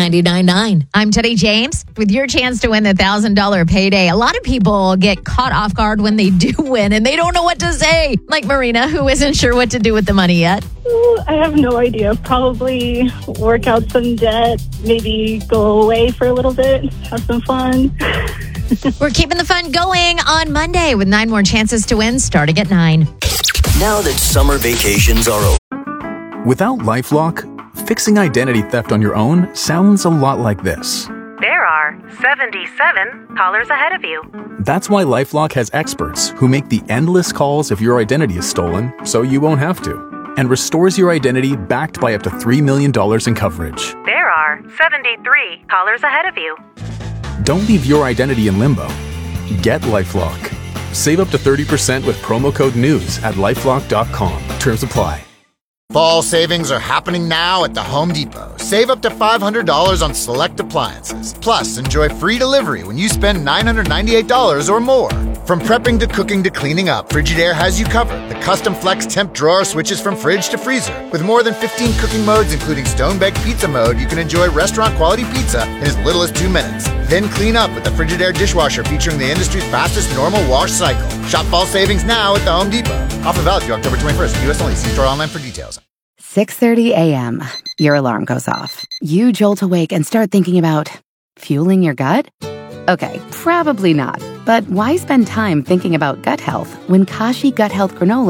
99.9. I'm Teddy James with your chance to win the $1,000 payday. A lot of people get caught off guard when they do win and they don't know what to say. Like Marina, who isn't sure what to do with the money yet. I have no idea. Probably work out some debt, maybe go away for a little bit, have some fun. We're keeping the fun going on Monday with 9 more chances to win starting at 9. Now that summer vacations are over. Without LifeLock, fixing identity theft on your own sounds a lot like this. There are 77 callers ahead of you. That's why LifeLock has experts who make the endless calls if your identity is stolen, so you won't have to, and restores your identity backed by up to $3 million in coverage. There are 73 callers ahead of you. Don't leave your identity in limbo. Get LifeLock. Save up to 30% with promo code NEWS at LifeLock.com. Terms apply. Fall savings are happening now at the Home Depot. Save up to $500 on select appliances. Plus, enjoy free delivery when you spend $998 or more. From prepping to cooking to cleaning up, Frigidaire has you covered. The custom flex temp drawer switches from fridge to freezer. With more than 15 cooking modes, including stone-baked pizza mode, you can enjoy restaurant-quality pizza in as little as 2 minutes. Then clean up with the Frigidaire dishwasher featuring the industry's fastest normal wash cycle. Shop fall savings now at the Home Depot. Offer valid through October 21st. U.S. only. See store online for details. 6:30 a.m. Your alarm goes off. You jolt awake and start thinking about fueling your gut? Okay, probably not. But why spend time thinking about gut health when Kashi Gut Health Granola